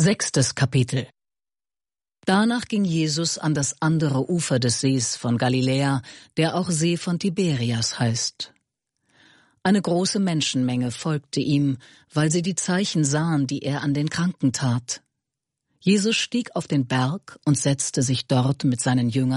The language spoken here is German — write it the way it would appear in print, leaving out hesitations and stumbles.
6. Kapitel. Danach ging Jesus an das andere Ufer des Sees von Galiläa, der auch See von Tiberias heißt. Eine große Menschenmenge folgte ihm, weil sie die Zeichen sahen, die er an den Kranken tat. Jesus stieg auf den Berg und setzte sich dort mit seinen Jüngern